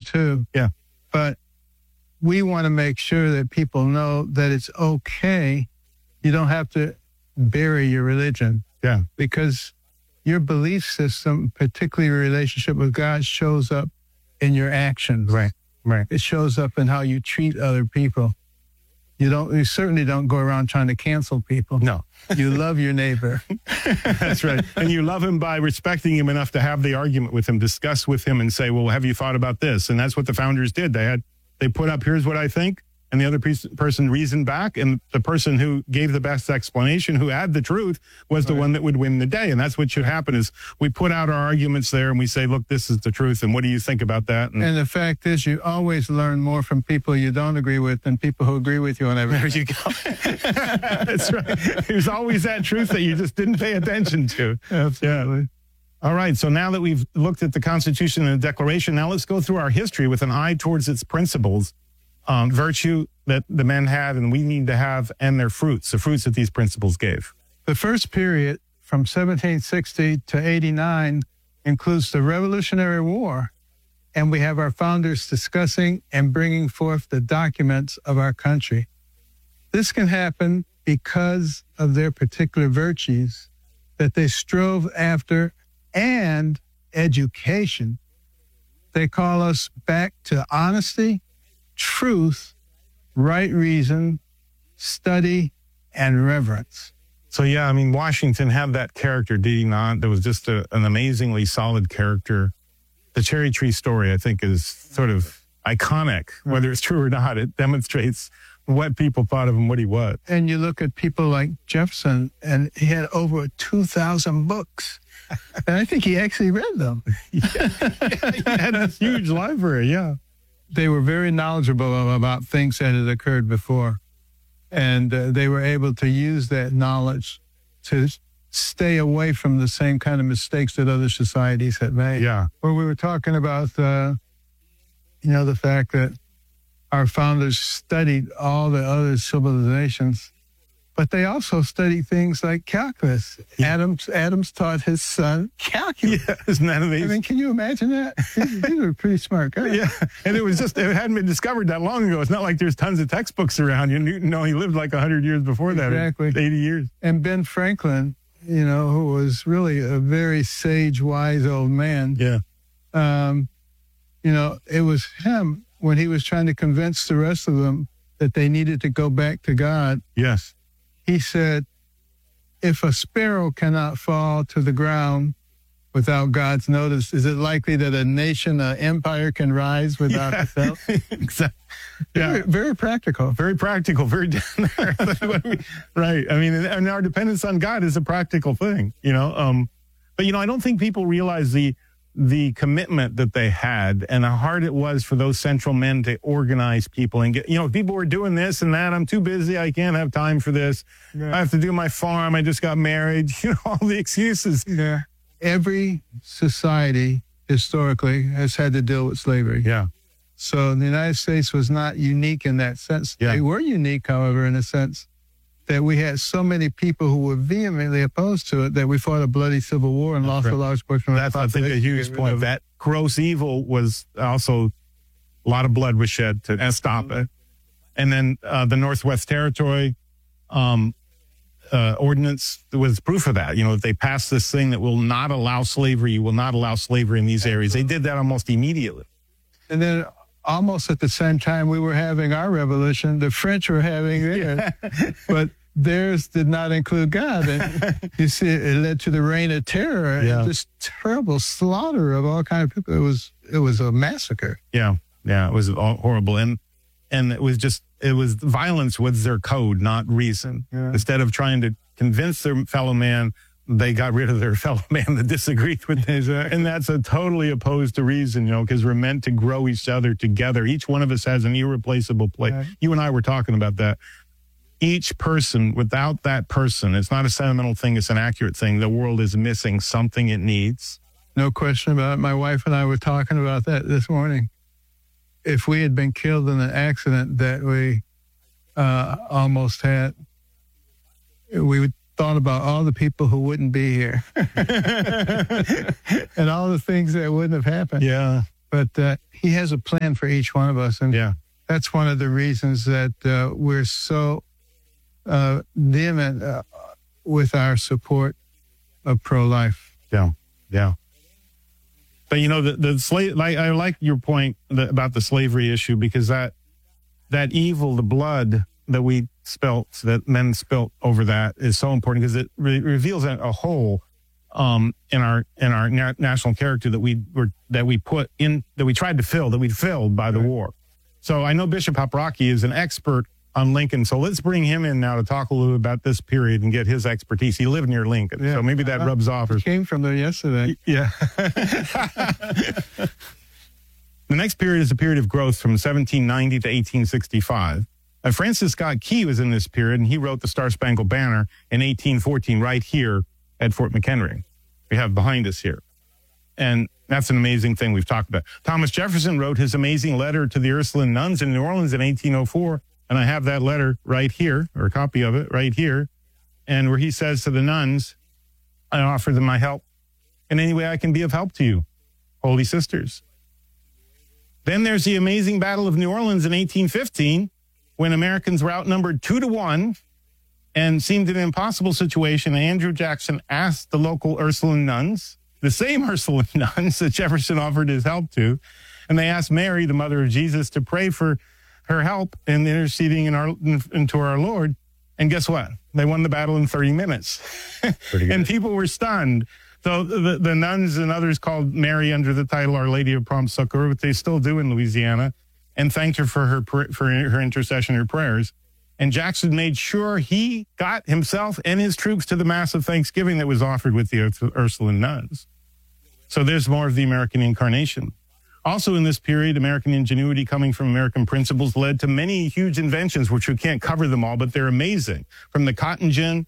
too. Yeah. But we want to make sure that people know that it's okay. You don't have to bury your religion. Yeah. Because your belief system, particularly your relationship with God, shows up in your actions. Right. Right. It shows up in how you treat other people. You certainly don't go around trying to cancel people. No. You love your neighbor. That's right. And you love him by respecting him enough to have the argument with him, discuss with him and say, well, have you thought about this? And that's what the founders did. They put up, here's what I think. And the other person reasoned back. And the person who gave the best explanation, who had the truth, was the one that would win the day. And that's what should happen is we put out our arguments there and we say, look, this is the truth. And what do you think about that? And the fact is, you always learn more from people you don't agree with than people who agree with you on everything. There you go. That's right. There's always that truth that you just didn't pay attention to. Absolutely. Yeah. All right. So now that we've looked at the Constitution and the Declaration, now let's go through our history with an eye towards its principles. Virtue that the men had and we need to have, and their fruits, the fruits that these principles gave. The first period from 1760 to 89 includes the Revolutionary War, and we have our founders discussing and bringing forth the documents of our country. This can happen because of their particular virtues that they strove after and education. They call us back to honesty, truth, right reason, study, and reverence. So, yeah, I mean, Washington had that character, did he not? There was just an amazingly solid character. The cherry tree story, I think, is sort of iconic, whether it's true or not. It demonstrates what people thought of him, what he was. And you look at people like Jefferson, and he had over 2,000 books. And I think he actually read them. He had a huge library, yeah. They were very knowledgeable about things that had occurred before. And they were able to use that knowledge to stay away from the same kind of mistakes that other societies had made. Yeah. Where we were talking about, the fact that our founders studied all the other civilizations, but they also studied things like calculus. Yeah. Adams taught his son calculus. Yeah, isn't that amazing? I mean, can you imagine that? These are pretty smart guys. Yeah, and it hadn't been discovered that long ago. It's not like there's tons of textbooks around. He lived like 100 years before that. Exactly. 80 years. And Ben Franklin, who was really a very sage, wise old man. Yeah. It was him when he was trying to convince the rest of them that they needed to go back to God. Yes. He said, if a sparrow cannot fall to the ground without God's notice, is it likely that a nation, an empire can rise without itself? Exactly. Yeah. Very practical. Very practical, very down there. Right. I mean, and our dependence on God is a practical thing, But, I don't think people realize the commitment that they had and how hard it was for those central men to organize people and get, people were doing this and that. I'm too busy. I can't have time for this. Yeah. I have to do my farm. I just got married. All the excuses. Yeah. Every society historically has had to deal with slavery. Yeah. So the United States was not unique in that sense. Yeah. They were unique, however, in a sense that we had so many people who were vehemently opposed to it that we fought a bloody civil war and lost a large portion of the population. That's, I think, a huge point. That gross evil was also a lot of blood was shed to stop it. And then the Northwest Territory ordinance was proof of that. They passed this thing that will not allow slavery. You will not allow slavery in these areas. They did that almost immediately. And then almost at the same time we were having our revolution, the French were having theirs. But theirs did not include God. And you see, it led to the reign of terror and this terrible slaughter of all kinds of people. It was a massacre. Yeah. Yeah. It was horrible. And it was violence was their code, not reason. Yeah. Instead of trying to convince their fellow man, they got rid of their fellow man that disagreed with them. Exactly. And that's totally opposed to reason, because we're meant to grow each other together. Each one of us has an irreplaceable place. Right. You and I were talking about that. Each person, without that person, it's not a sentimental thing, it's an accurate thing. The world is missing something it needs. No question about it. My wife and I were talking about that this morning. If we had been killed in an accident that we almost had, we would thought about all the people who wouldn't be here and all the things that wouldn't have happened. Yeah. But he has a plan for each one of us. And that's one of the reasons that we're so vehement with our support of pro-life. Yeah. But the slave. I like your point about the slavery issue, because that evil, the blood that we spilt, that men spilt over that, is so important, because it reveals a hole in our national character that we tried to fill, that we filled by the war. So I know Bishop Paprocki is an expert on Lincoln. So let's bring him in now to talk a little about this period and get his expertise. He lived near Lincoln, so maybe that rubs off. He came from there yesterday. Yeah. The next period is a period of growth from 1790 to 1865. Francis Scott Key was in this period, and he wrote the Star-Spangled Banner in 1814 right here at Fort McHenry. We have behind us here. And that's an amazing thing we've talked about. Thomas Jefferson wrote his amazing letter to the Ursuline nuns in New Orleans in 1804. And I have that letter right here, or a copy of it right here. And where he says to the nuns, I offer them my help in any way I can be of help to you, holy sisters. Then there's the amazing Battle of New Orleans in 1815, when Americans were outnumbered 2-1 and seemed an impossible situation. Andrew Jackson asked the local Ursuline nuns, the same Ursuline nuns that Jefferson offered his help to, and they asked Mary, the mother of Jesus, to pray for her help in interceding into our Lord. And guess what? They won the battle in 30 minutes. And people were stunned. So the nuns and others called Mary under the title Our Lady of Prompt Succor, which they still do in Louisiana, and thanked her for her intercession, her prayers. And Jackson made sure he got himself and his troops to the Mass of Thanksgiving that was offered with the Ursuline nuns. So there's more of the American incarnation. Also in this period, American ingenuity coming from American principles led to many huge inventions, which we can't cover them all, but they're amazing. From the cotton gin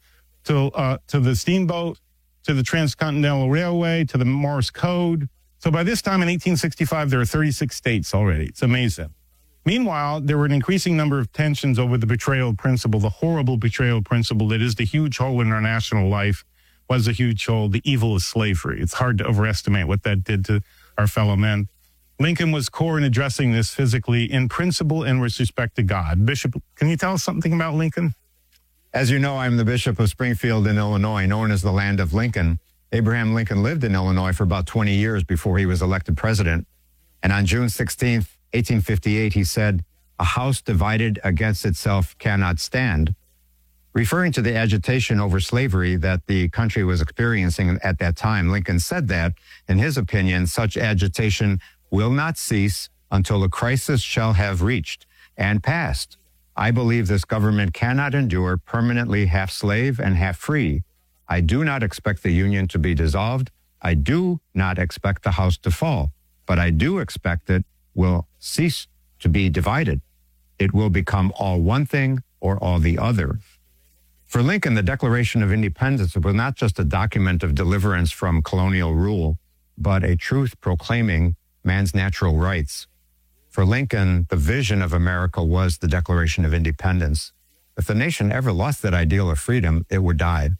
to the steamboat, to the Transcontinental Railway, to the Morse Code. So by this time in 1865, there are 36 states already. It's amazing. Meanwhile, there were an increasing number of tensions over the betrayal principle, the horrible betrayal principle that is the huge hole in our national life, was a huge hole, the evil of slavery. It's hard to overestimate what that did to our fellow men. Lincoln was core in addressing this physically in principle and with respect to God. Bishop, can you tell us something about Lincoln? As you know, I'm the Bishop of Springfield in Illinois, known as the land of Lincoln. Abraham Lincoln lived in Illinois for about 20 years before he was elected president. And on June 16th, 1858, he said, "A house divided against itself cannot stand," referring to the agitation over slavery that the country was experiencing at that time. Lincoln said that, in his opinion, such agitation will not cease until a crisis shall have reached and passed. I believe this government cannot endure permanently half slave and half free. I do not expect the Union to be dissolved. I do not expect the house to fall, but I do expect it will cease to be divided. It will become all one thing or all the other. For Lincoln, the Declaration of Independence was not just a document of deliverance from colonial rule, but a truth proclaiming man's natural rights. For Lincoln, the vision of America was the Declaration of Independence. If the nation ever lost that ideal of freedom, it would die.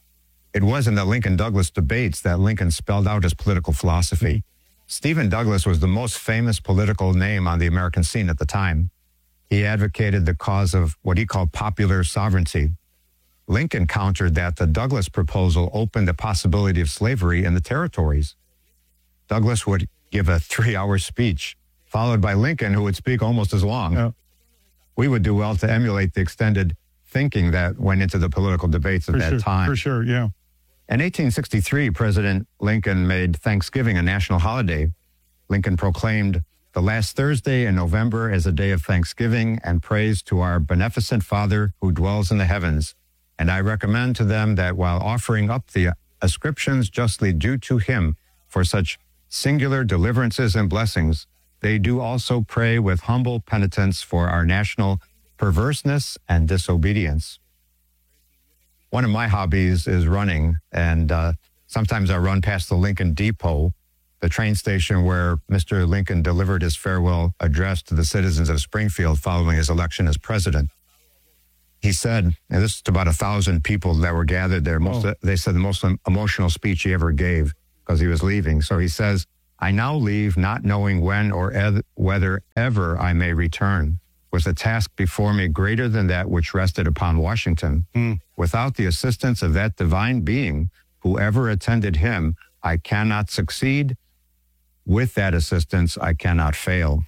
It was in the Lincoln-Douglas debates that Lincoln spelled out his political philosophy. Stephen Douglas was the most famous political name on the American scene at the time. He advocated the cause of what he called popular sovereignty. Lincoln countered that the Douglas proposal opened the possibility of slavery in the territories. Douglas would give a 3-hour speech, followed by Lincoln, who would speak almost as long. Yeah. We would do well to emulate the extended thinking that went into the political debates at that time. For sure, yeah. In 1863, President Lincoln made Thanksgiving a national holiday. Lincoln proclaimed the last Thursday in November as a day of thanksgiving and praise to our beneficent Father who dwells in the heavens. And I recommend to them that while offering up the ascriptions justly due to him for such singular deliverances and blessings, they do also pray with humble penitence for our national perverseness and disobedience. One of my hobbies is running, and sometimes I run past the Lincoln Depot, the train station where Mr. Lincoln delivered his farewell address to the citizens of Springfield following his election as president. He said, and this is to about 1,000 people that were gathered there. They said the most emotional speech he ever gave because he was leaving. So he says, I now leave not knowing when or whether ever I may return, with a task before me greater than that which rested upon Washington. Without the assistance of that divine being, whoever attended him, I cannot succeed. With that assistance, I cannot fail.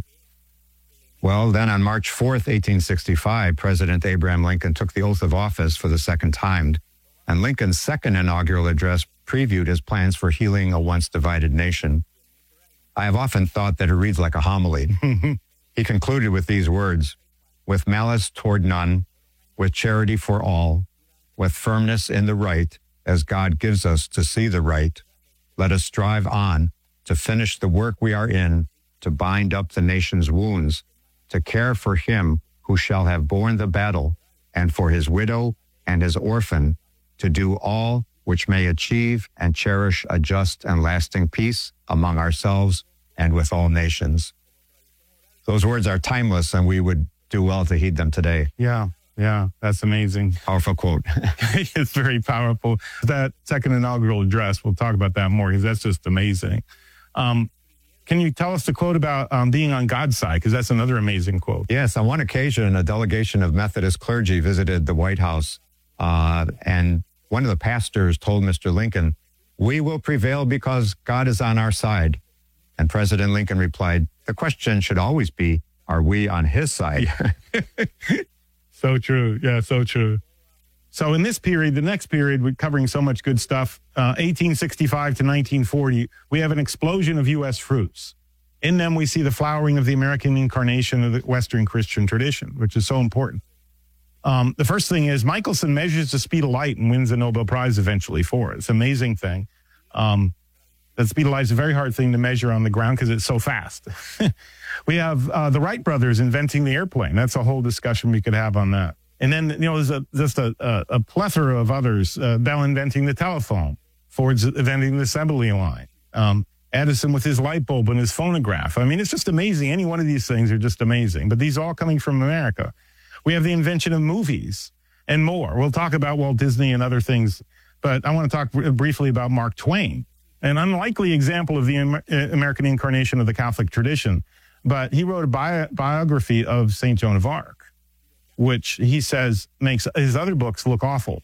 Well, then on March 4th, 1865, President Abraham Lincoln took the oath of office for the second time, and Lincoln's second inaugural address previewed his plans for healing a once divided nation. I have often thought that it reads like a homily. He concluded with these words, with malice toward none, with charity for all, with firmness in the right, as God gives us to see the right, let us strive on to finish the work we are in, to bind up the nation's wounds, to care for him who shall have borne the battle, and for his widow and his orphan, to do all which may achieve and cherish a just and lasting peace among ourselves and with all nations. Those words are timeless, and we would do well to heed them today. Yeah, that's amazing. Powerful quote. It's very powerful. That second inaugural address, we'll talk about that more because that's just amazing. Can you tell us the quote about being on God's side? Because that's another amazing quote. Yes, on one occasion, a delegation of Methodist clergy visited the White House, and one of the pastors told Mr. Lincoln, "We will prevail because God is on our side." And President Lincoln replied, "The question should always be, are we on his side?" So true. Yeah, so true. So in this period, the next period, we're covering so much good stuff, 1865 to 1940, we have an explosion of U.S. fruits. In them, we see the flowering of the American incarnation of the Western Christian tradition, which is so important. The first thing is Michelson measures the speed of light and wins the Nobel Prize eventually for it. It's an amazing thing. The speed of light is a very hard thing to measure on the ground because it's so fast. We have the Wright brothers inventing the airplane. That's a whole discussion we could have on that. And then, there's just a plethora of others. Bell inventing the telephone, Ford's inventing the assembly line, Edison with his light bulb and his phonograph. I mean, it's just amazing. Any one of these things are just amazing. But these are all coming from America. We have the invention of movies and more. We'll talk about Walt Disney and other things, but I want to talk briefly about Mark Twain, an unlikely example of the American incarnation of the Catholic tradition. But he wrote a biography of St. Joan of Arc, which he says makes his other books look awful.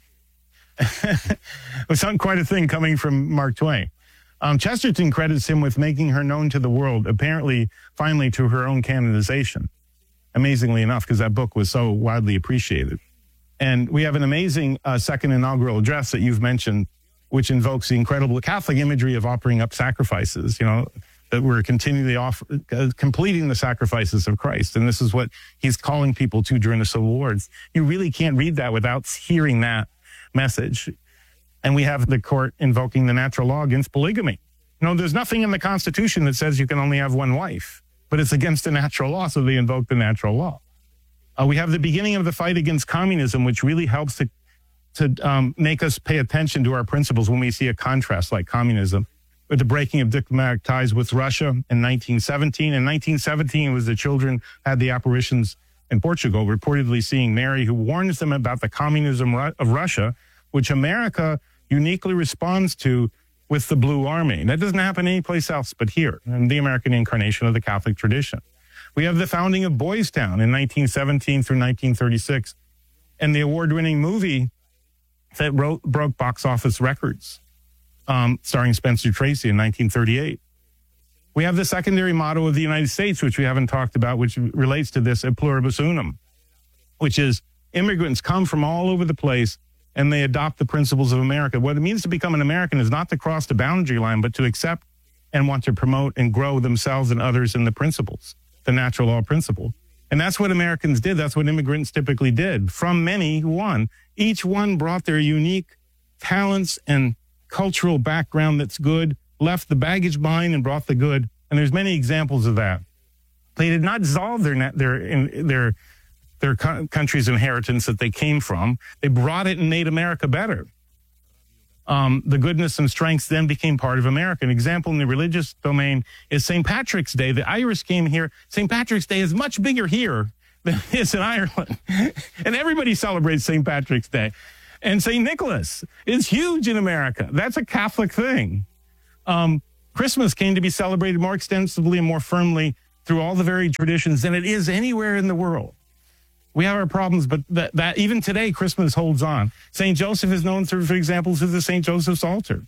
It's not quite a thing coming from Mark Twain. Chesterton credits him with making her known to the world, apparently, finally, to her own canonization. Amazingly enough, because that book was so widely appreciated. And we have an amazing second inaugural address that you've mentioned, which invokes the incredible Catholic imagery of offering up sacrifices, that we're continually completing the sacrifices of Christ. And this is what he's calling people to during the Civil Wars. You really can't read that without hearing that message. And we have the court invoking the natural law against polygamy. There's nothing in the Constitution that says you can only have one wife, but it's against the natural law, so they invoke the natural law. We have the beginning of the fight against communism, which really helps to make us pay attention to our principles when we see a contrast like communism, with the breaking of diplomatic ties with Russia in 1917. In 1917 was the children had the apparitions in Portugal, reportedly seeing Mary, who warns them about the communism of Russia, which America uniquely responds to with the Blue Army. That doesn't happen anyplace else but here, in the American incarnation of the Catholic tradition. We have the founding of Boys Town in 1917 through 1936, and the award-winning movie that broke box office records, starring Spencer Tracy in 1938. We have the secondary motto of the United States, which we haven't talked about, which relates to this, et pluribus unum, which is immigrants come from all over the place and they adopt the principles of America. What it means to become an American is not to cross the boundary line, but to accept and want to promote and grow themselves and others in the principles, the natural law principle. And that's what Americans did. That's what immigrants typically did. From many, one. Each one brought their unique talents and cultural background that's good, left the baggage behind and brought the good. And there's many examples of that. They did not dissolve their country's inheritance that they came from. They brought it and made America better. The goodness and strengths then became part of America. An example in the religious domain is St. Patrick's Day. The Irish came here. St. Patrick's Day is much bigger here than it is in Ireland. And everybody celebrates St. Patrick's Day. And St. Nicholas is huge in America. That's a Catholic thing. Christmas came to be celebrated more extensively and more firmly through all the varied traditions than it is anywhere in the world. We have our problems, but that even today, Christmas holds on. St. Joseph is known, for example, through the St. Joseph's altar.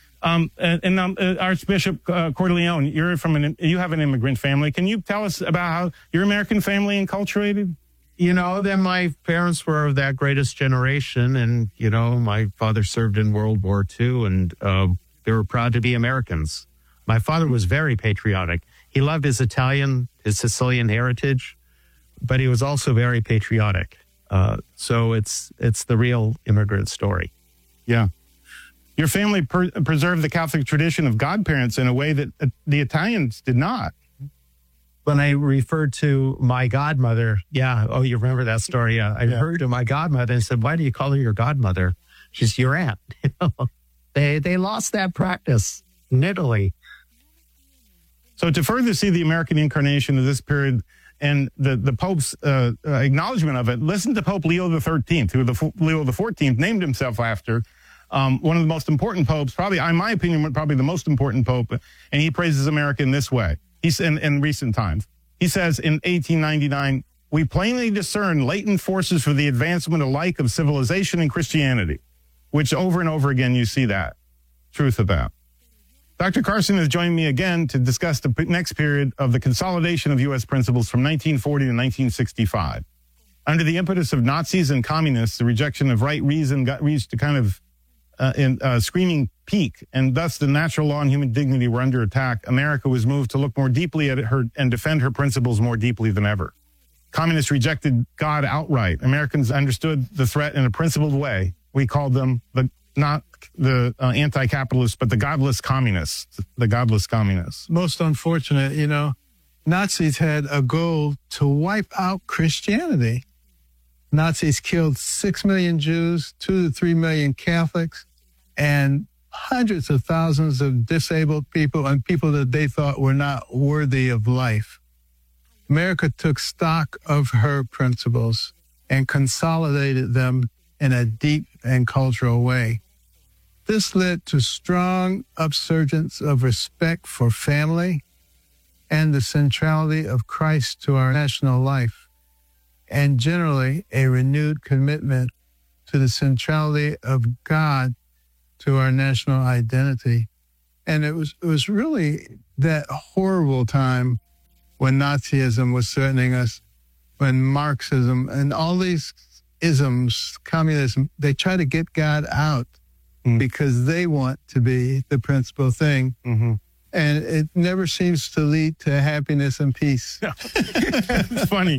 Archbishop Cordileone, you have an immigrant family. Can you tell us about how your American family enculturated? Then my parents were of that greatest generation, and, my father served in World War II, and they were proud to be Americans. My father was very patriotic. He loved his Sicilian heritage, but he was also very patriotic. So it's the real immigrant story. Yeah. Your family preserved the Catholic tradition of godparents in a way that the Italians did not. When I referred to my godmother, you remember that story? I heard to my godmother and said, "Why do you call her your godmother?" She's your aunt. They lost that practice in Italy. So to further see the American incarnation of this period and the Pope's acknowledgement of it, listen to Pope Leo XIII, who Leo XIV named himself after. One of the most important popes, probably, in my opinion, probably the most important pope, and he praises America in this way. He's in recent times. He says in 1899, "We plainly discern latent forces for the advancement alike of civilization and Christianity," which over and over again you see that truth about. Dr. Carson has joined me again to discuss the next period of the consolidation of U.S. principles from 1940 to 1965. Under the impetus of Nazis and communists, the rejection of right reason reached a kind of screaming peak, and thus the natural law and human dignity were under attack. America was moved to look more deeply at her and defend her principles more deeply than ever. Communists rejected God outright. Americans understood the threat in a principled way. We called them not the anti-capitalists, but the godless communists. The godless communists. Most unfortunate, Nazis had a goal to wipe out Christianity. Nazis killed 6 million Jews, 2 to 3 million Catholics, and hundreds of thousands of disabled people and people that they thought were not worthy of life. America took stock of her principles and consolidated them in a deep and cultural way. This led to strong upsurgence of respect for family and the centrality of Christ to our national life, and generally a renewed commitment to the centrality of God to our national identity. And it was really that horrible time when Nazism was threatening us, when Marxism and all these isms, communism, they try to get God out because they want to be the principal thing. Mm-hmm. And it never seems to lead to happiness and peace. It's funny.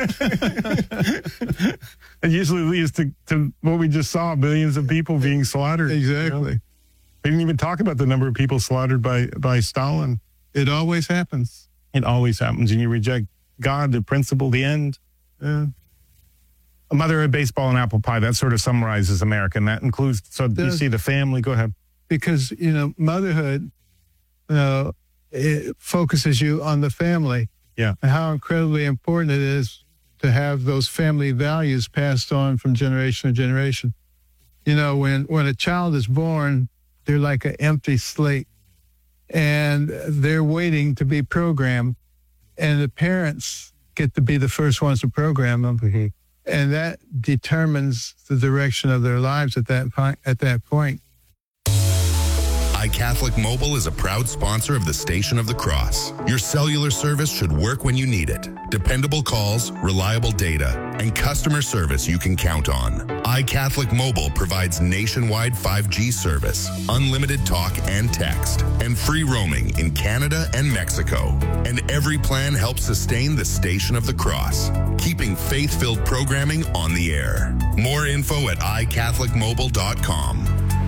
It usually leads to what we just saw, billions of people being slaughtered. Exactly. We didn't even talk about the number of people slaughtered by Stalin. It always happens. It always happens. And you reject God, the principle, the end. A mother, a baseball, and apple pie, that sort of summarizes America. And that includes, you see the family. Go ahead. Because, motherhood, it focuses you on the family. Yeah. And how incredibly important it is to have those family values passed on from generation to generation. When a child is born, they're like an empty slate, and they're waiting to be programmed, and the parents get to be the first ones to program them. Mm-hmm. And that determines the direction of their lives at that point. iCatholic Mobile is a proud sponsor of the Station of the Cross. Your cellular service should work when you need it. Dependable calls, reliable data, and customer service you can count on. iCatholic Mobile provides nationwide 5G service, unlimited talk and text, and free roaming in Canada and Mexico. And every plan helps sustain the Station of the Cross, keeping faith-filled programming on the air. More info at iCatholicMobile.com.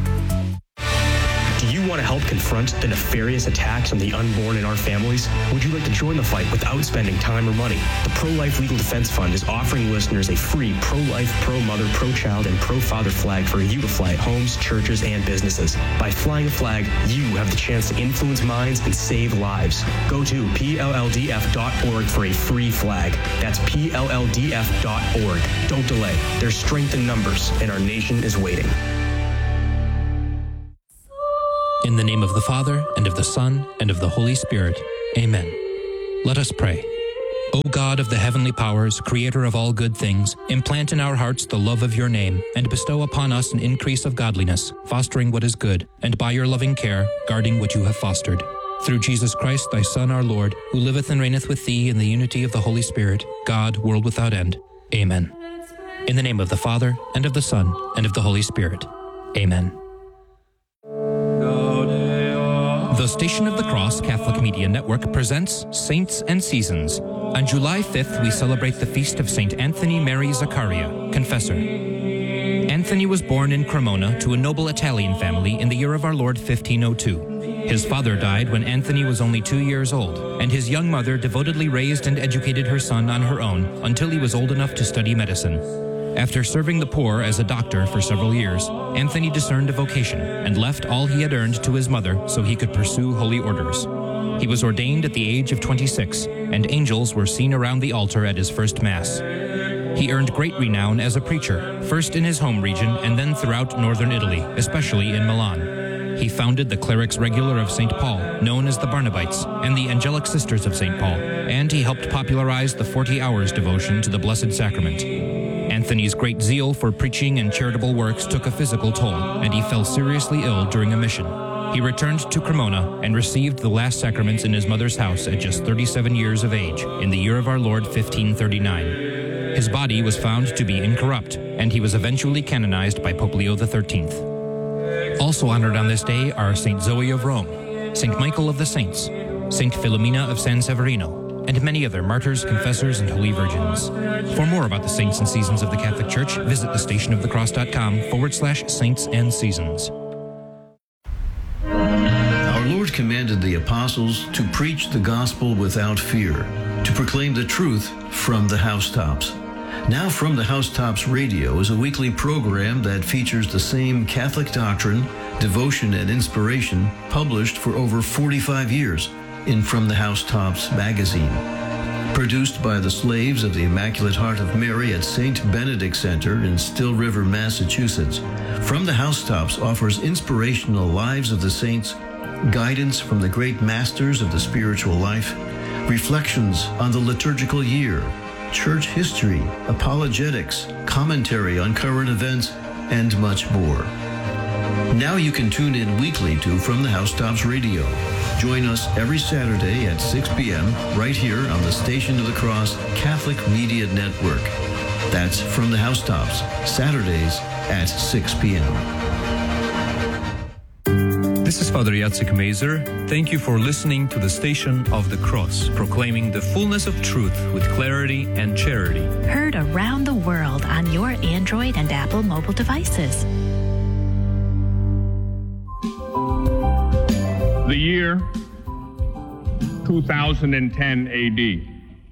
Do you want to help confront the nefarious attacks on the unborn in our families? Would you like to join the fight without spending time or money? The Pro-Life Legal Defense Fund is offering listeners a free pro-life, pro-mother, pro-child, and pro-father flag for you to fly at homes, churches, and businesses. By flying a flag, you have the chance to influence minds and save lives. Go to PLLDF.org for a free flag. That's PLLDF.org. Don't delay. There's strength in numbers, and our nation is waiting. In the name of the Father, and of the Son, and of the Holy Spirit. Amen. Let us pray. O God of the heavenly powers, creator of all good things, implant in our hearts the love of your name, and bestow upon us an increase of godliness, fostering what is good, and by your loving care, guarding what you have fostered. Through Jesus Christ, thy Son, our Lord, who liveth and reigneth with thee in the unity of the Holy Spirit, God, world without end. Amen. In the name of the Father, and of the Son, and of the Holy Spirit. Amen. The Station of the Cross Catholic Media Network presents Saints and Seasons. On July 5th, we celebrate the feast of St. Anthony Mary Zaccaria, Confessor. Anthony was born in Cremona to a noble Italian family in the year of our Lord 1502. His father died when Anthony was only 2 years old, and his young mother devotedly raised and educated her son on her own until he was old enough to study medicine. After serving the poor as a doctor for several years, Anthony discerned a vocation and left all he had earned to his mother so he could pursue holy orders. He was ordained at the age of 26, and angels were seen around the altar at his first Mass. He earned great renown as a preacher, first in his home region and then throughout northern Italy, especially in Milan. He founded the Clerics Regular of St. Paul, known as the Barnabites, and the Angelic Sisters of St. Paul, and he helped popularize the 40 Hours devotion to the Blessed Sacrament. Anthony's great zeal for preaching and charitable works took a physical toll, and he fell seriously ill during a mission. He returned to Cremona and received the last sacraments in his mother's house at just 37 years of age, in the year of our Lord 1539. His body was found to be incorrupt, and he was eventually canonized by Pope Leo XIII. Also honored on this day are St. Zoe of Rome, St. Michael of the Saints, St. Philomena of San Severino, and many other martyrs, confessors, and holy virgins. For more about the saints and seasons of the Catholic Church, visit thestationofthecross.com/saints and seasons. Our Lord commanded the apostles to preach the gospel without fear, to proclaim the truth from the housetops. Now From the Housetops Radio is a weekly program that features the same Catholic doctrine, devotion, and inspiration published for over 45 years in From the Housetops magazine. Produced by the slaves of the Immaculate Heart of Mary at St. Benedict Center in Still River, Massachusetts, From the Housetops offers inspirational lives of the saints, guidance from the great masters of the spiritual life, reflections on the liturgical year, church history, apologetics, commentary on current events, and much more. Now you can tune in weekly to From the Housetops Radio. Join us every Saturday at 6 p.m. right here on the Station of the Cross Catholic Media Network. That's From the Housetops, Saturdays at 6 p.m. This is Father Jacek Mazer. Thank you for listening to the Station of the Cross, proclaiming the fullness of truth with clarity and charity. Heard around the world on your Android and Apple mobile devices. The year 2010 AD.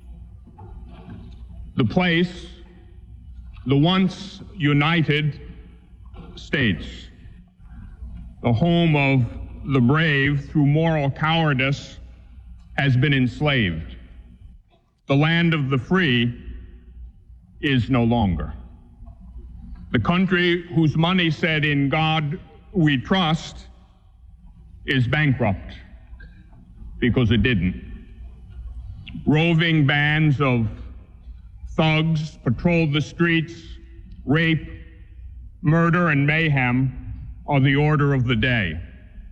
The place, the once United States, the home of the brave through moral cowardice, has been enslaved. The land of the free is no longer. The country whose money said, "In God we trust," is bankrupt because it didn't. Roving bands of thugs patrol the streets. Rape, murder, and mayhem are the order of the day.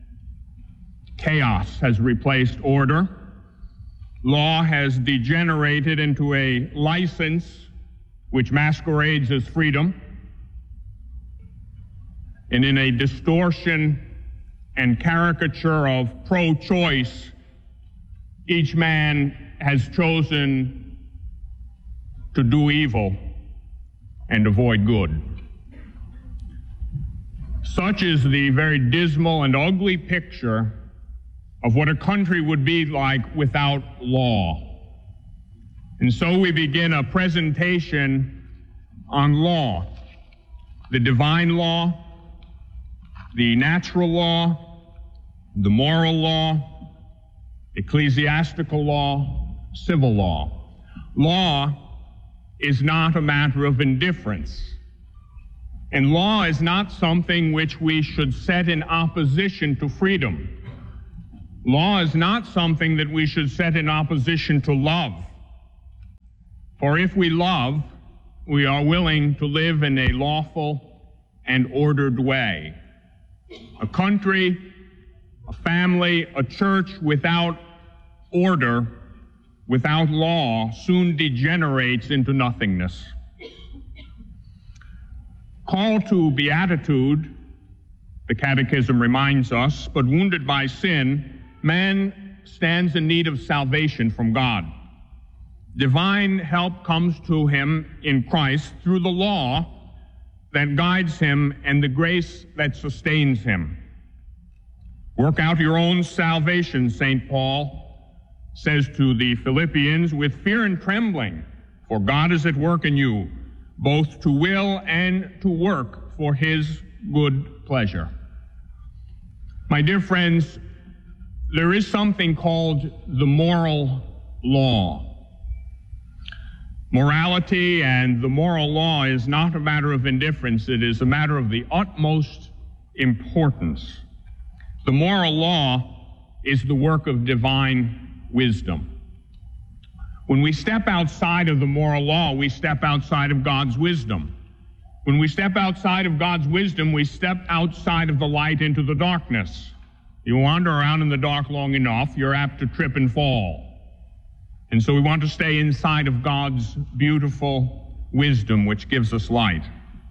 Chaos has replaced order. Law has degenerated into a license which masquerades as freedom. And in a distortion and caricature of pro-choice, each man has chosen to do evil and avoid good. Such is the very dismal and ugly picture of what a country would be like without law. And so we begin a presentation on law, the divine law, the natural law, the moral law, ecclesiastical law, civil law. Law is not a matter of indifference. And law is not something which we should set in opposition to freedom. Law is not something that we should set in opposition to love. For if we love, we are willing to live in a lawful and ordered way. A country, a family, a church without order, without law, soon degenerates into nothingness. Call to beatitude, the Catechism reminds us, but wounded by sin, man stands in need of salvation from God. Divine help comes to him in Christ through the law that guides him and the grace that sustains him. Work out your own salvation, St. Paul says to the Philippians, with fear and trembling, for God is at work in you, both to will and to work for his good pleasure. My dear friends, there is something called the moral law. Morality and the moral law is not a matter of indifference. It is a matter of the utmost importance. The moral law is the work of divine wisdom. When we step outside of the moral law, we step outside of God's wisdom. When we step outside of God's wisdom, we step outside of the light into the darkness. You wander around in the dark long enough, you're apt to trip and fall. And so we want to stay inside of God's beautiful wisdom, which gives us light.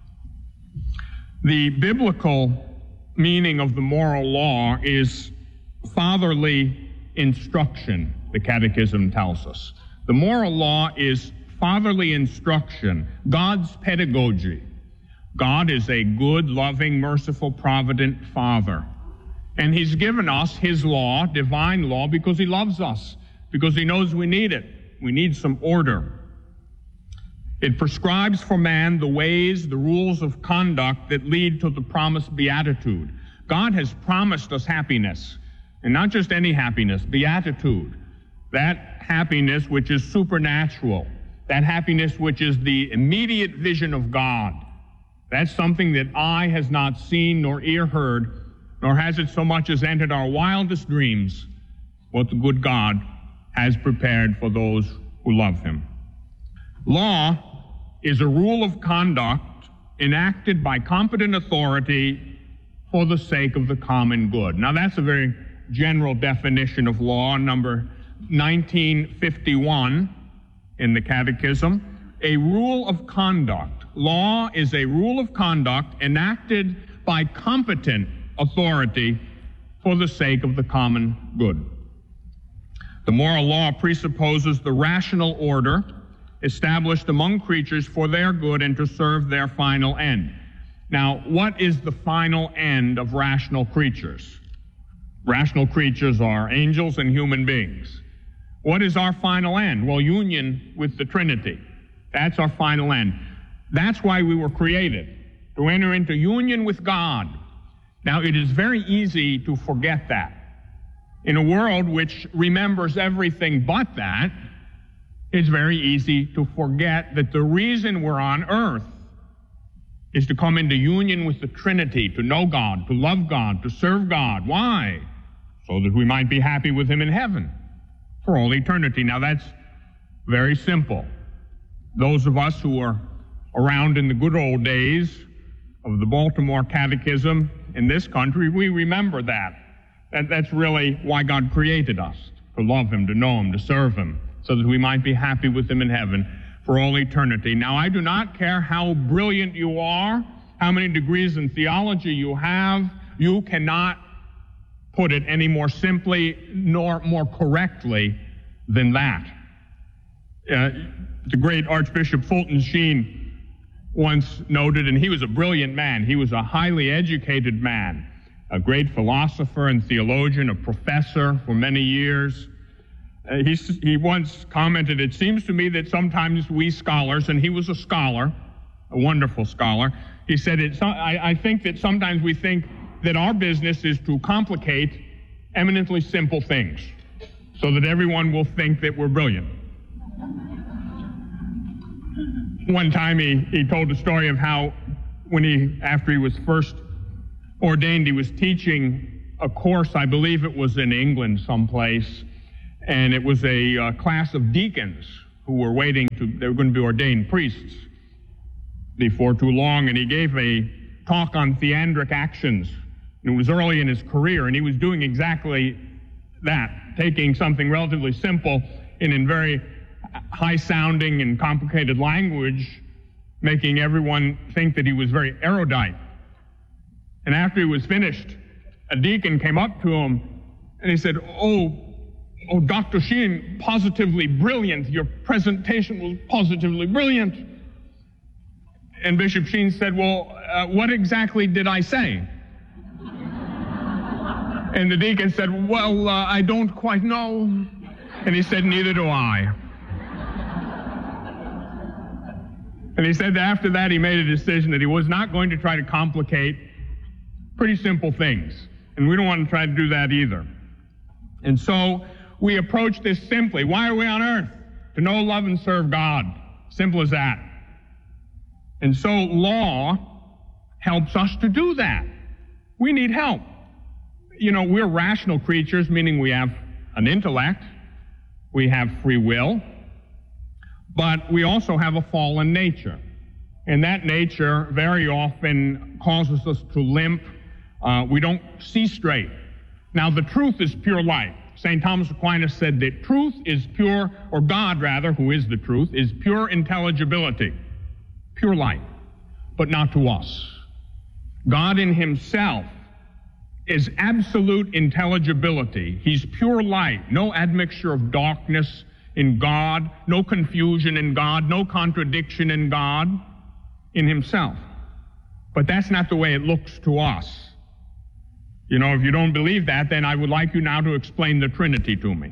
The biblical meaning of the moral law is fatherly instruction, the Catechism tells us. The moral law is fatherly instruction, God's pedagogy. God is a good, loving, merciful, provident Father. And he's given us his law, divine law, because he loves us, because he knows we need it. We need some order. It prescribes for man the ways, the rules of conduct that lead to the promised beatitude. God has promised us happiness, and not just any happiness, beatitude. That happiness which is supernatural, that happiness which is the immediate vision of God. That's something that eye has not seen nor ear heard, nor has it so much as entered our wildest dreams, what the good God has prepared for those who love him. Law is a rule of conduct enacted by competent authority for the sake of the common good. Now, that's a very general definition of law, number 1951 in the Catechism. A rule of conduct. Law is a rule of conduct enacted by competent authority for the sake of the common good. The moral law presupposes the rational order established among creatures for their good and to serve their final end. Now, what is the final end of rational creatures? Rational creatures are angels and human beings. What is our final end? Well, union with the Trinity. That's our final end. That's why we were created, to enter into union with God. Now, it is very easy to forget that. In a world which remembers everything but that, it's very easy to forget that the reason we're on earth is to come into union with the Trinity, to know God, to love God, to serve God. Why? So that we might be happy with him in heaven for all eternity. Now, that's very simple. Those of us who are around in the good old days of the Baltimore Catechism in this country, we remember that. That's really why God created us, to love him, to know him, to serve him, so that we might be happy with him in heaven for all eternity. Now, I do not care how brilliant you are, how many degrees in theology you have, you cannot put it any more simply nor more correctly than that. The great Archbishop Fulton Sheen once noted, and he was a brilliant man, he was a highly educated man, a great philosopher and theologian, a professor for many years. He once commented, it seems to me that sometimes we scholars, and he was a scholar, a wonderful scholar, he said, I think that sometimes we think that our business is to complicate eminently simple things so that everyone will think that we're brilliant. One time he told a story of how after he was first ordained, he was teaching a course, I believe it was in England someplace, and it was a class of deacons who were they were going to be ordained priests before too long, and he gave a talk on theandric actions. And it was early in his career, and he was doing exactly that, taking something relatively simple and in very high-sounding and complicated language, making everyone think that he was very erudite. And after he was finished, a deacon came up to him, and he said, Oh, Dr. Sheen, positively brilliant. Your presentation was positively brilliant. And Bishop Sheen said, well, what exactly did I say? And the deacon said, well, I don't quite know. And he said, neither do I. And he said that after that he made a decision that he was not going to try to complicate pretty simple things. And we don't want to try to do that either. And so we approach this simply. Why are we on earth? To know, love, and serve God. Simple as that. And so law helps us to do that. We need help. You know, we're rational creatures, meaning we have an intellect, we have free will, but we also have a fallen nature. And that nature very often causes us to limp. We don't see straight. Now, the truth is pure light. St. Thomas Aquinas said that truth is pure, or God rather, who is the truth, is pure intelligibility, pure light, but not to us. God in himself is absolute intelligibility. He's pure light, no admixture of darkness in God, no confusion in God, no contradiction in God, in himself. But that's not the way it looks to us. You know, if you don't believe that, then I would like you now to explain the Trinity to me.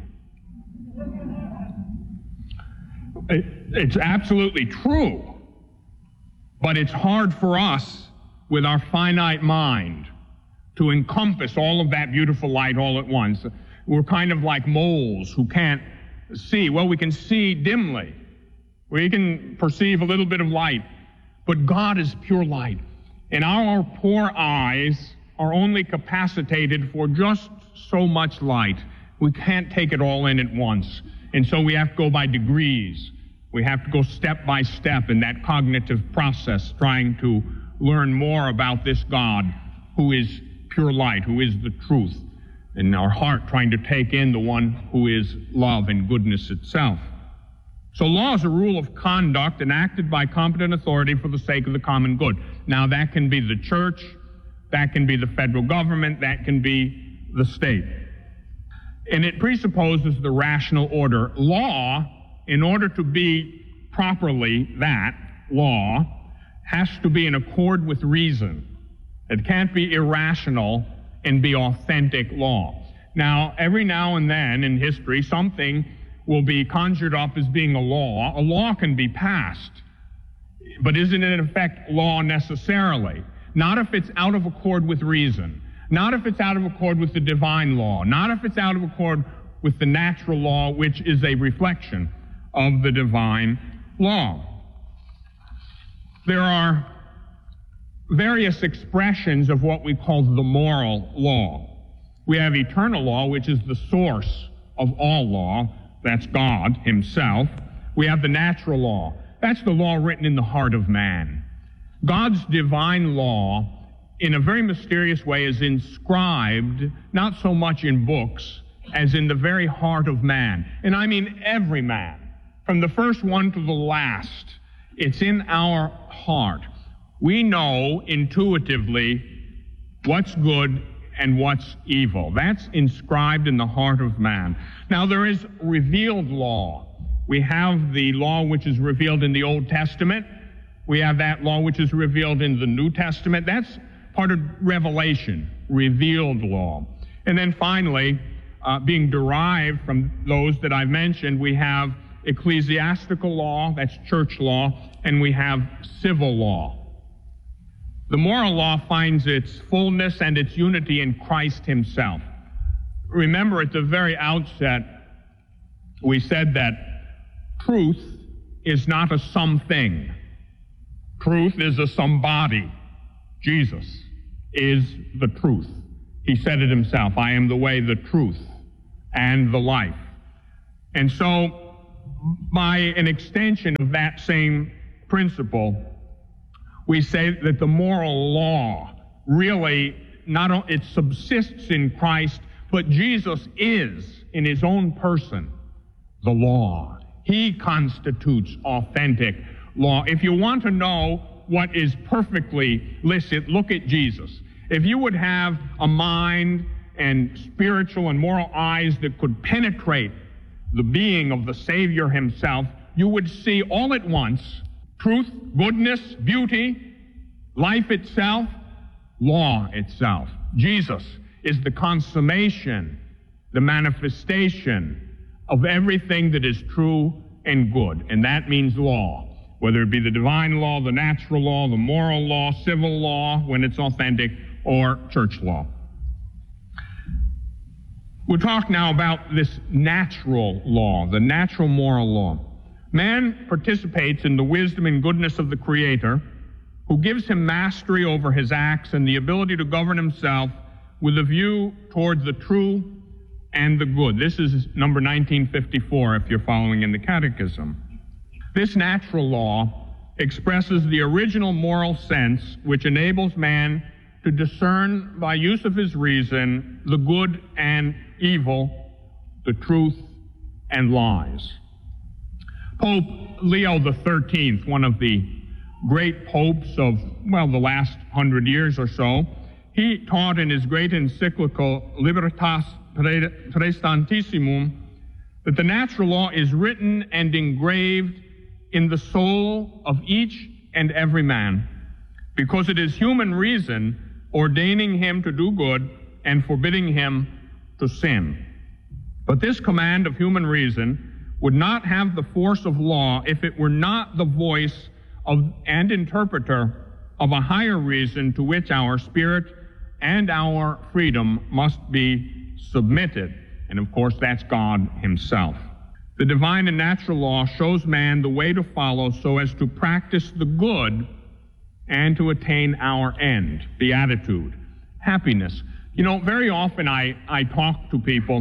It's absolutely true, but it's hard for us with our finite mind to encompass all of that beautiful light all at once. We're kind of like moles who can't see. Well, we can see dimly. We can perceive a little bit of light, but God is pure light. And our poor eyes are only capacitated for just so much light. We can't take it all in at once. And so we have to go by degrees. We have to go step by step in that cognitive process, trying to learn more about this God who is pure light, who is the truth. In our heart, trying to take in the one who is love and goodness itself. So law is a rule of conduct enacted by competent authority for the sake of the common good. Now that can be the church, that can be the federal government, that can be the state. And it presupposes the rational order. Law, in order to be properly that, law, has to be in accord with reason. It can't be irrational and be authentic law. Now, every now and then in history, something will be conjured up as being a law. A law can be passed, but isn't it in effect law necessarily? Not if it's out of accord with reason. Not if it's out of accord with the divine law. Not if it's out of accord with the natural law, which is a reflection of the divine law. There are various expressions of what we call the moral law. We have eternal law, which is the source of all law. That's God himself. We have the natural law. That's the law written in the heart of man. God's divine law, in a very mysterious way, is inscribed not so much in books as in the very heart of man. And I mean every man, from the first one to the last. It's in our heart. We know intuitively what's good and what's evil. That's inscribed in the heart of man. Now, there is revealed law. We have the law which is revealed in the Old Testament. We have that law which is revealed in the New Testament. That's part of revelation, revealed law. And then finally, being derived from those that I've mentioned, we have ecclesiastical law, that's church law, and we have civil law. The moral law finds its fullness and its unity in Christ himself. Remember, at the very outset, we said that truth is not a something. Truth is a somebody. Jesus is the truth. He said it himself, I am the way, the truth, and the life. And so, by an extension of that same principle, we say that the moral law really not only it subsists in Christ, but Jesus is, in his own person, the law. He constitutes authentic law. If you want to know what is perfectly licit, look at Jesus. If you would have a mind and spiritual and moral eyes that could penetrate the being of the Savior himself, you would see all at once truth, goodness, beauty, life itself, law itself. Jesus is the consummation, the manifestation of everything that is true and good, and that means law, whether it be the divine law, the natural law, the moral law, civil law, when it's authentic, or church law. We'll talk now about this natural law, the natural moral law. Man participates in the wisdom and goodness of the Creator, who gives him mastery over his acts and the ability to govern himself with a view towards the true and the good. This is number 1954, if you're following in the Catechism. This natural law expresses the original moral sense which enables man to discern by use of his reason the good and evil, the truth and lies. Pope Leo XIII, one of the great popes of, the last 100 years or so, he taught in his great encyclical Libertas Praestantissimum that the natural law is written and engraved in the soul of each and every man, because it is human reason ordaining him to do good and forbidding him to sin. But this command of human reason would not have the force of law if it were not the voice of and interpreter of a higher reason to which our spirit and our freedom must be submitted. And of course, that's God himself. The divine and natural law shows man the way to follow so as to practice the good and to attain our end, beatitude, happiness. Very often I talk to people,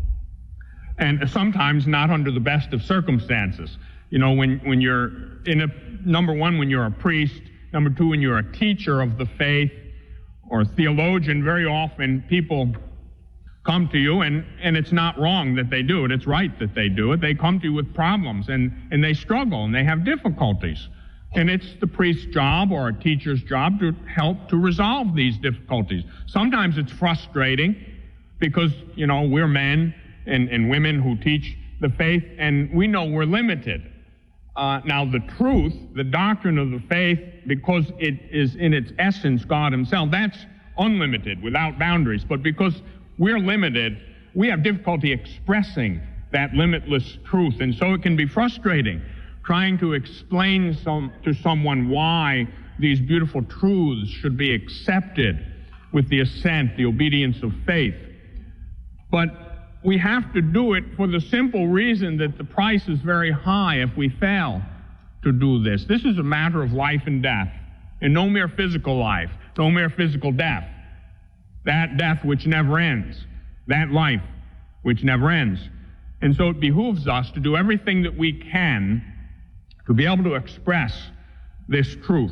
and sometimes not under the best of circumstances. When you're number one, when you're a priest, number two, when you're a teacher of the faith or a theologian, very often people come to you, and it's not wrong that they do it. It's right that they do it. They come to you with problems, and they struggle, and they have difficulties. And it's the priest's job or a teacher's job to help to resolve these difficulties. Sometimes it's frustrating because, we're men and women who teach the faith, and we know we're limited. Now, the truth, the doctrine of the faith, because it is in its essence God himself, that's unlimited, without boundaries. But because we're limited, we have difficulty expressing that limitless truth. And so it can be frustrating trying to explain to someone why these beautiful truths should be accepted with the assent, the obedience of faith. But we have to do it for the simple reason that the price is very high if we fail to do this. This is a matter of life and death, and no mere physical life, no mere physical death. That death which never ends, that life which never ends. And so it behooves us to do everything that we can to be able to express this truth.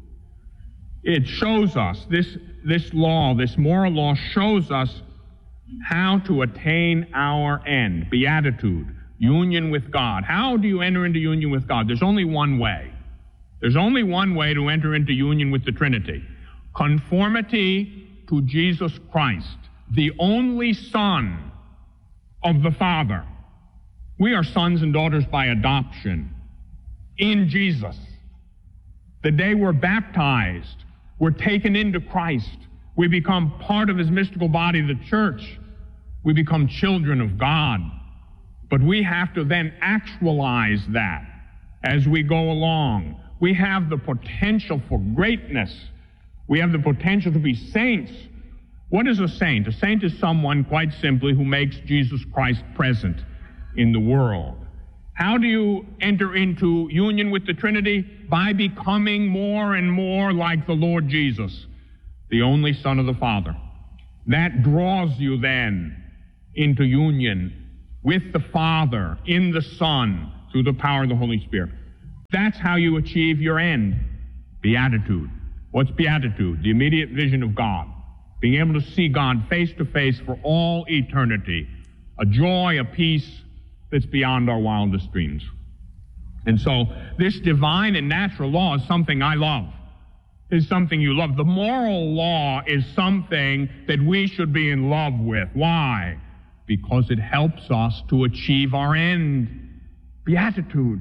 It shows us, this law, this moral law shows us how to attain our end, beatitude, union with God. How do you enter into union with God? There's only one way. There's only one way to enter into union with the Trinity. Conformity to Jesus Christ, the only Son of the Father. We are sons and daughters by adoption in Jesus. The day we're baptized, we're taken into Christ. We become part of his mystical body, the church. We become children of God. But we have to then actualize that as we go along. We have the potential for greatness. We have the potential to be saints. What is a saint? A saint is someone, quite simply, who makes Jesus Christ present in the world. How do you enter into union with the Trinity? By becoming more and more like the Lord Jesus. the only Son of the Father. That draws you then into union with the Father in the Son through the power of the Holy Spirit. That's how you achieve your end, beatitude. What's beatitude? The immediate vision of God. Being able to see God face to face for all eternity. A joy, a peace that's beyond our wildest dreams. And so this divine and natural law is something I love. Is something you love. The moral law is something that we should be in love with. Why? Because it helps us to achieve our end, beatitude.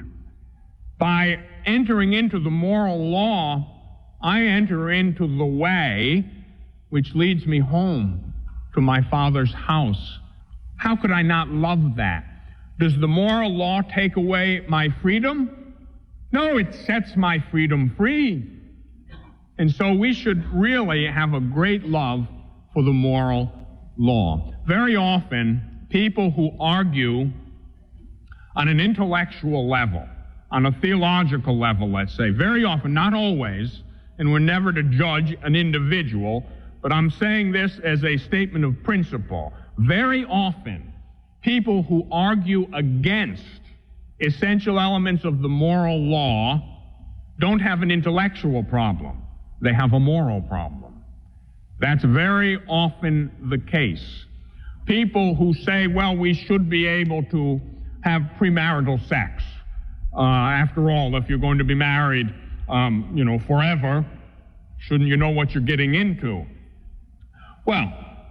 By entering into the moral law, I enter into the way which leads me home to my Father's house. How could I not love that? Does the moral law take away my freedom? No, it sets my freedom free. And so we should really have a great love for the moral law. Very often, people who argue on an intellectual level, on a theological level, let's say, very often, not always, and we're never to judge an individual, but I'm saying this as a statement of principle. Very often, people who argue against essential elements of the moral law don't have an intellectual problem. They have a moral problem. That's very often the case. People who say, well, we should be able to have premarital sex. After all, if you're going to be married, forever, shouldn't you know what you're getting into? Well,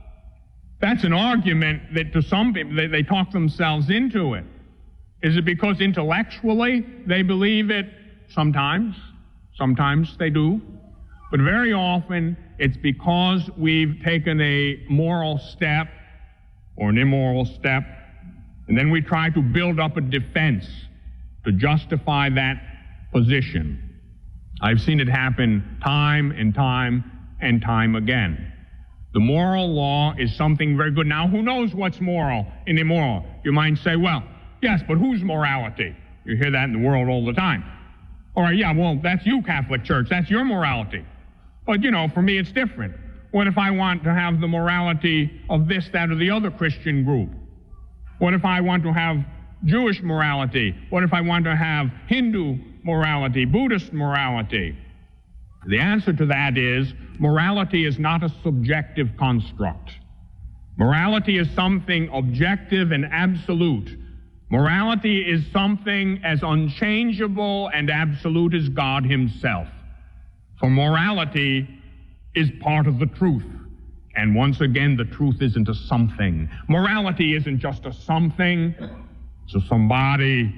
that's an argument that to some people, they talk themselves into it. Is it because intellectually they believe it? Sometimes. Sometimes they do. But very often, it's because we've taken a moral step or an immoral step, and then we try to build up a defense to justify that position. I've seen it happen time and time and time again. The moral law is something very good. Now, who knows what's moral and immoral? You might say, well, yes, but whose morality? You hear that in the world all the time. All right, yeah, well, that's you, Catholic Church. That's your morality. But, for me, it's different. What if I want to have the morality of this, that, or the other Christian group? What if I want to have Jewish morality? What if I want to have Hindu morality, Buddhist morality? The answer to that is morality is not a subjective construct. Morality is something objective and absolute. Morality is something as unchangeable and absolute as God himself. For morality is part of the truth. And once again, the truth isn't a something. Morality isn't just a something, it's a somebody.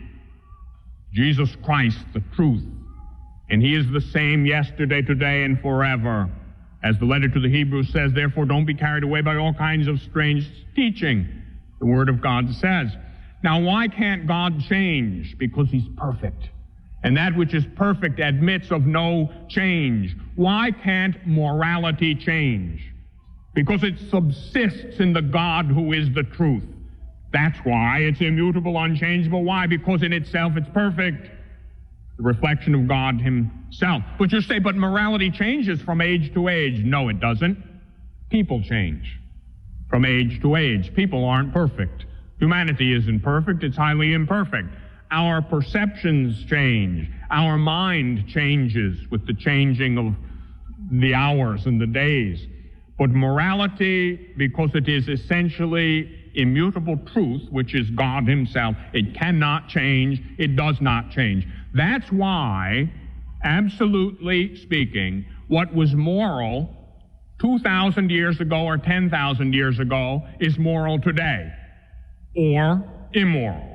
Jesus Christ, the truth. And he is the same yesterday, today, and forever. As the letter to the Hebrews says, therefore don't be carried away by all kinds of strange teaching, the Word of God says. Now, why can't God change? Because he's perfect. And that which is perfect admits of no change. Why can't morality change? Because it subsists in the God who is the truth. That's why it's immutable, unchangeable. Why? Because in itself it's perfect. The reflection of God himself. But you say, but morality changes from age to age. No, it doesn't. People change from age to age. People aren't perfect. Humanity isn't perfect. It's highly imperfect. Our perceptions change. Our mind changes with the changing of the hours and the days. But morality, because it is essentially immutable truth, which is God himself, it cannot change. It does not change. That's why, absolutely speaking, what was moral 2,000 years ago or 10,000 years ago is moral today, or immoral.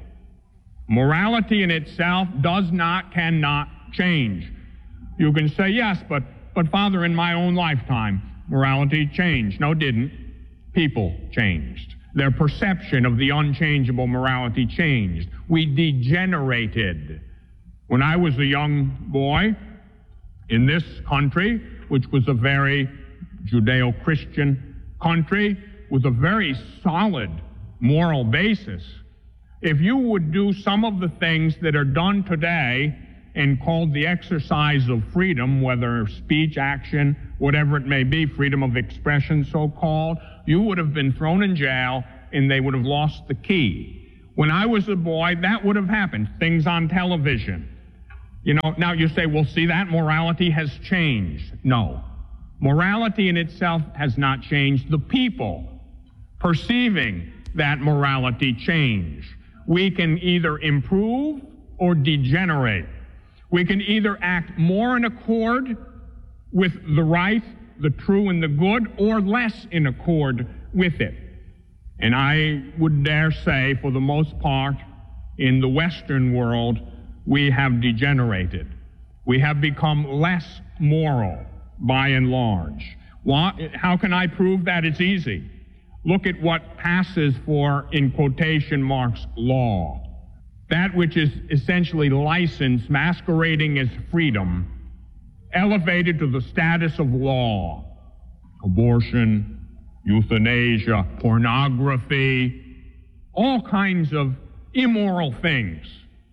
Morality in itself cannot change. You can say, yes, but Father, in my own lifetime, morality changed. No, it didn't. People changed. Their perception of the unchangeable morality changed. We degenerated. When I was a young boy in this country, which was a very Judeo-Christian country with a very solid moral basis, if you would do some of the things that are done today, and called the exercise of freedom, whether speech, action, whatever it may be, freedom of expression so-called, you would have been thrown in jail and they would have lost the key. When I was a boy, that would have happened. Things on television. You know, now you say, well, see, that morality has changed. No. Morality in itself has not changed. The people perceiving that morality change. We can either improve or degenerate. We can either act more in accord with the right, the true, and the good, or less in accord with it. And I would dare say, for the most part, in the Western world, we have degenerated. We have become less moral, by and large. How can I prove that? It's easy. Look at what passes for, in quotation marks, law. That which is essentially license masquerading as freedom, elevated to the status of law. Abortion, euthanasia, pornography, all kinds of immoral things.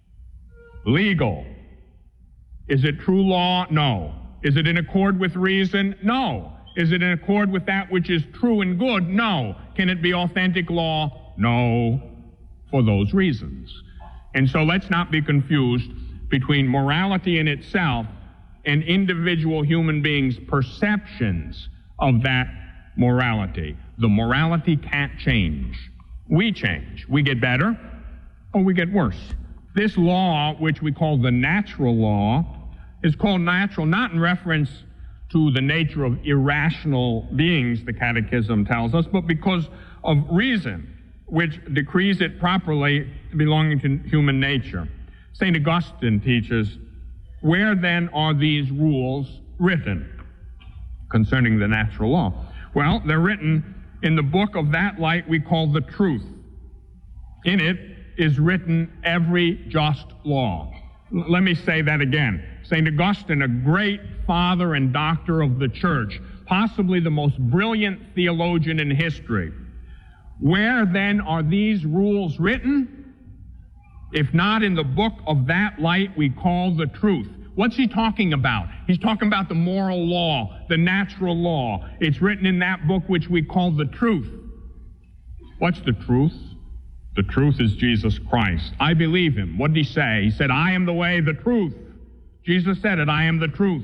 Legal. Is it true law? No. Is it in accord with reason? No. Is it in accord with that which is true and good? No. Can it be authentic law? No. For those reasons. And so let's not be confused between morality in itself and individual human beings' perceptions of that morality. The morality can't change. We change. We get better or we get worse. This law, which we call the natural law, is called natural not in reference to the nature of irrational beings, the Catechism tells us, but because of reason, which decrees it properly belonging to human nature. St. Augustine teaches, where then are these rules written concerning the natural law? Well, they're written in the book of that light we call the truth. In it is written every just law. Let me say that again. St. Augustine, a great father and doctor of the church, possibly the most brilliant theologian in history. Where then are these rules written? If not in the book of that light we call the truth. What's he talking about? He's talking about the moral law, the natural law. It's written in that book which we call the truth. What's the truth? The truth is Jesus Christ. I believe him. What did he say? He said, I am the way, the truth. Jesus said it, I am the truth.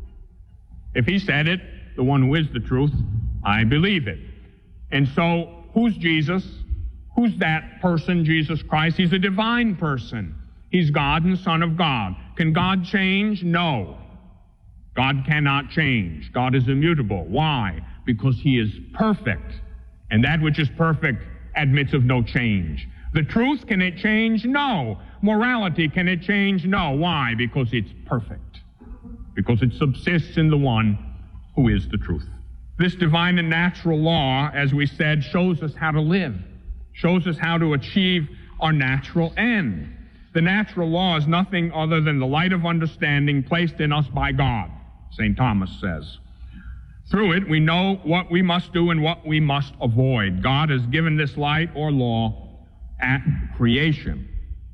If he said it, the one who is the truth, I believe it. And so, who's Jesus? Who's that person, Jesus Christ? He's a divine person. He's God and Son of God. Can God change? No. God cannot change. God is immutable. Why? Because he is perfect. And that which is perfect admits of no change. The truth, can it change? No. Morality, can it change? No. Why? Because it's perfect. Because it subsists in the one who is the truth. This divine and natural law, as we said, shows us how to live, shows us how to achieve our natural end. The natural law is nothing other than the light of understanding placed in us by God, St. Thomas says. Through it, we know what we must do and what we must avoid. God has given this light or law at creation.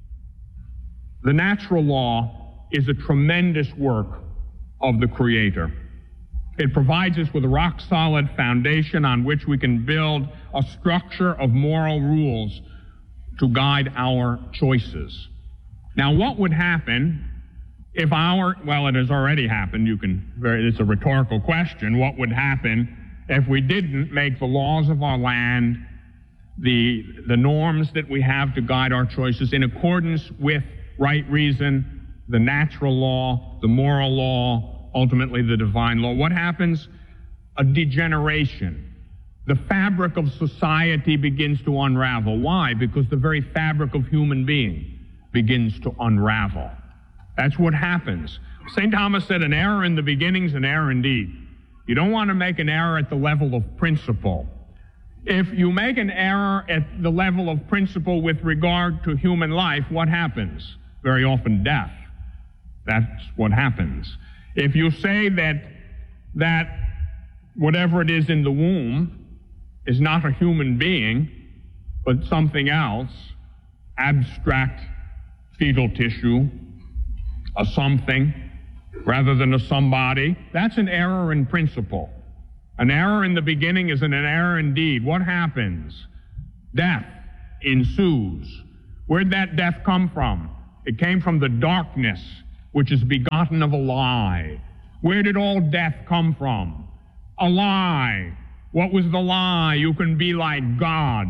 The natural law is a tremendous work of the Creator. It provides us with a rock-solid foundation on which we can build a structure of moral rules to guide our choices. Now, what would happen if it has already happened, it's a rhetorical question, what would happen if we didn't make the laws of our land, the norms that we have to guide our choices in accordance with right reason, the natural law, the moral law, ultimately the divine law? What happens? A degeneration. The fabric of society begins to unravel. Why? Because the very fabric of human being begins to unravel. That's what happens. St. Thomas said an error in the beginning is an error indeed. You don't want to make an error at the level of principle. If you make an error at the level of principle with regard to human life, what happens? Very often death. That's what happens. If you say that whatever it is in the womb is not a human being, but something else, abstract fetal tissue, a something rather than a somebody. That's an error in principle. An error in the beginning is an error in deed. What happens? Death ensues. Where'd that death come from? It came from the darkness, which is begotten of a lie. Where did all death come from? A lie. What was the lie? You can be like God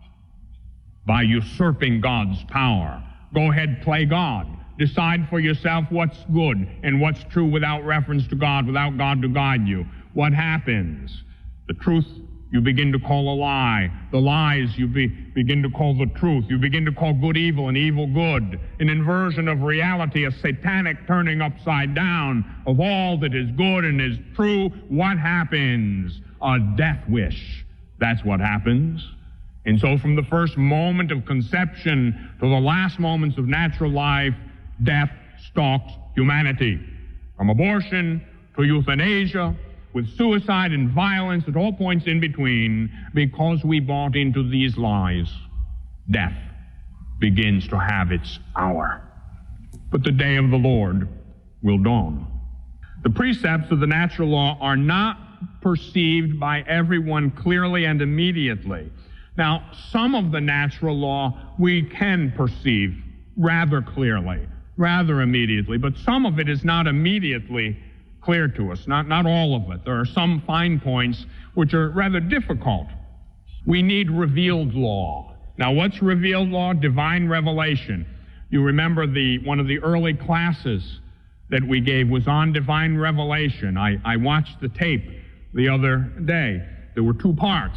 by usurping God's power. Go ahead, play God. Decide for yourself what's good and what's true without reference to God, without God to guide you. What happens? The truth you begin to call a lie. The lies you begin to call the truth. You begin to call good evil and evil good. An inversion of reality, a satanic turning upside down of all that is good and is true. What happens? A death wish. That's what happens. And so from the first moment of conception to the last moments of natural life, death stalks humanity. From abortion to euthanasia, with suicide and violence at all points in between, because we bought into these lies, death begins to have its hour. But the day of the Lord will dawn. The precepts of the natural law are not perceived by everyone clearly and immediately. Now, some of the natural law we can perceive rather clearly, rather immediately, but some of it is not immediately clear to us, not all of it. There are some fine points which are rather difficult. We need revealed law. Now, what's revealed law? Divine revelation. You remember one of the early classes that we gave was on divine revelation. I watched the tape the other day. There were 2 parts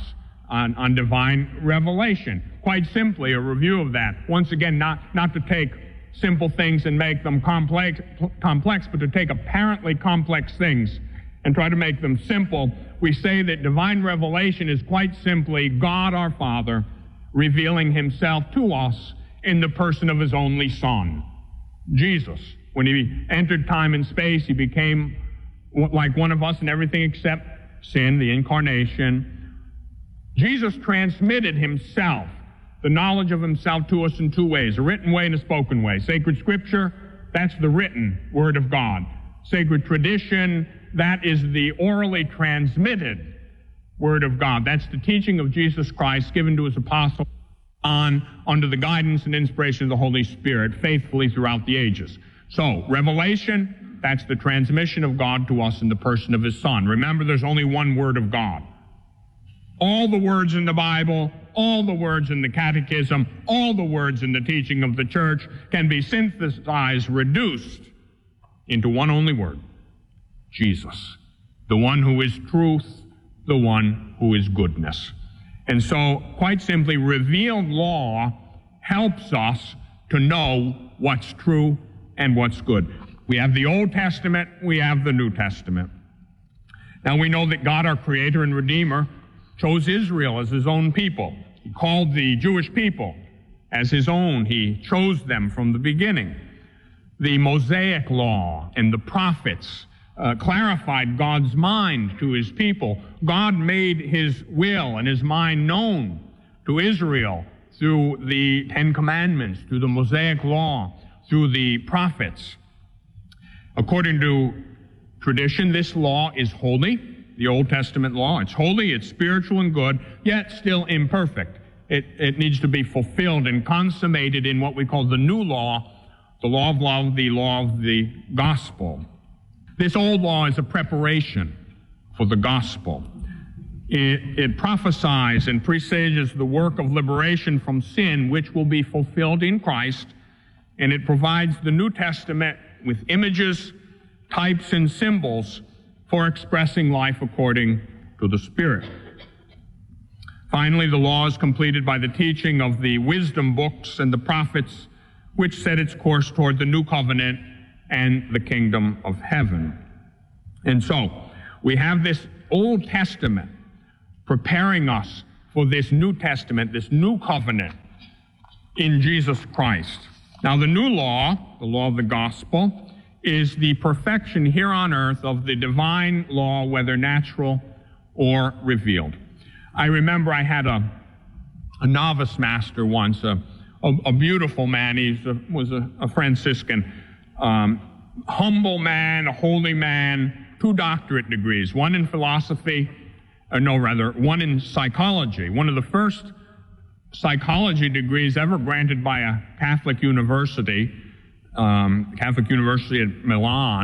on divine revelation. Quite simply, a review of that. Once again, not to take simple things and make them complex, but to take apparently complex things and try to make them simple. We say that divine revelation is quite simply God our Father revealing himself to us in the person of his only Son, Jesus. When he entered time and space, he became like one of us in everything except sin, the incarnation. Jesus transmitted himself, the knowledge of himself, to us in 2 ways, a written way and a spoken way. Sacred Scripture, that's the written Word of God. Sacred tradition, that is the orally transmitted Word of God. That's the teaching of Jesus Christ given to his apostles under the guidance and inspiration of the Holy Spirit, faithfully throughout the ages. So, revelation, that's the transmission of God to us in the person of his Son. Remember, there's only one Word of God. All the words in the Bible, all the words in the Catechism, all the words in the teaching of the Church can be synthesized, reduced into one only word: Jesus, the one who is truth, the one who is goodness. And so, quite simply, revealed law helps us to know what's true and what's good. We have the Old Testament, we have the New Testament. Now we know that God, our Creator and Redeemer, chose Israel as his own people. He called the Jewish people as his own. He chose them from the beginning. The Mosaic law and the prophets clarified God's mind to his people. God made his will and his mind known to Israel through the 10 Commandments, through the Mosaic law, through the prophets. According to tradition, this law is holy. The Old Testament law, it's holy, it's spiritual and good, yet still imperfect. It needs to be fulfilled and consummated in what we call the new law, the law of love, the law of the gospel. This old law is a preparation for the gospel. It prophesies and presages the work of liberation from sin, which will be fulfilled in Christ, and it provides the New Testament with images, types, and symbols for expressing life according to the Spirit. Finally, the law is completed by the teaching of the wisdom books and the prophets, which set its course toward the new covenant and the kingdom of heaven. And so, we have this Old Testament preparing us for this New Testament, this new covenant in Jesus Christ. Now, the new law, the law of the gospel, is the perfection here on earth of the divine law, whether natural or revealed. I remember I had a novice master once, a beautiful man. He was a Franciscan. humble man, a holy man, 2 doctorate degrees, one in philosophy, one in psychology. One of the first psychology degrees ever granted by a Catholic university at Milan.